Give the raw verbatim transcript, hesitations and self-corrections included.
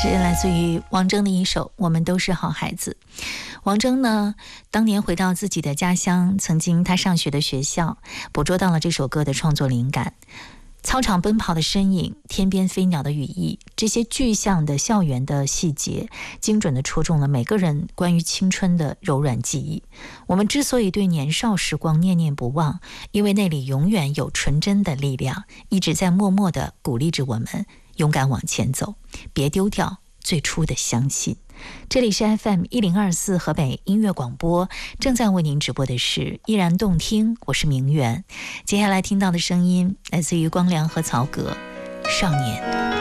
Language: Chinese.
是来自于王铮的一首《我们都是好孩子》。王铮呢，当年回到自己的家乡，曾经他上学的学校，捕捉到了这首歌的创作灵感。操场奔跑的身影，天边飞鸟的羽翼，这些具象的校园的细节，精准地戳中了每个人关于青春的柔软记忆。我们之所以对年少时光念念不忘，因为那里永远有纯真的力量，一直在默默地鼓励着我们勇敢往前走，别丢掉最初的相信。这里是 F M 一零二四河北音乐广播，正在为您直播的是依然动听，我是明媛。接下来听到的声音来自于光良和曹格，少年。